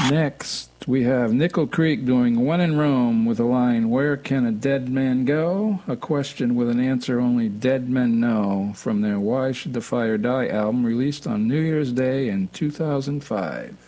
Next, we have Nickel Creek doing When in Rome with a line, Where can a dead man go? A question with an answer only dead men know, from their Why Should the Fire Die album, released on New Year's Day in 2005.